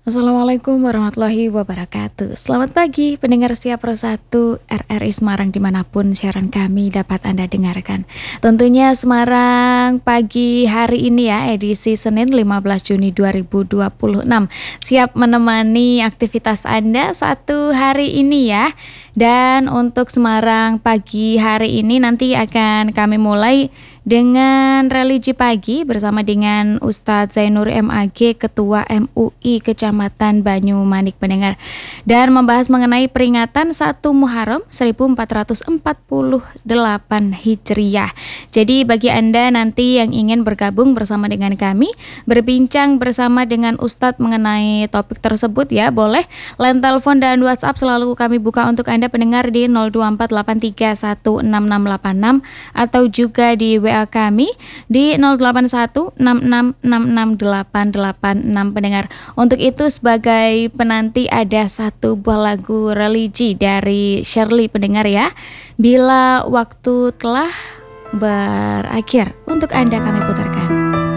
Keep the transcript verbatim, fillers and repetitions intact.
Assalamualaikum warahmatullahi wabarakatuh. Selamat pagi pendengar setia Pro satu R R I Semarang dimanapun siaran kami dapat Anda dengarkan. Tentunya Semarang pagi hari ini ya, edisi Senin lima belas Juni dua ribu dua puluh enam, siap menemani aktivitas Anda satu hari ini ya. Dan untuk Semarang pagi hari ini nanti akan kami mulai dengan religi pagi bersama dengan Ustadz Zainur M A G, Ketua M U I Kecamatan Banyumanik pendengar, dan membahas mengenai peringatan satu Muharram seribu empat ratus empat puluh delapan Hijriah. Jadi bagi Anda nanti yang ingin bergabung bersama dengan kami, berbincang bersama dengan Ustadz mengenai topik tersebut ya, boleh line telepon dan WhatsApp selalu kami buka untuk Anda pendengar di nol dua empat delapan tiga satu enam enam delapan enam atau juga di W A kami di nol delapan satu enam enam enam enam delapan delapan enam pendengar. Untuk itu sebagai penanti ada satu buah lagu religi dari Shirley pendengar ya. Bila waktu telah berakhir, untuk Anda kami putarkan.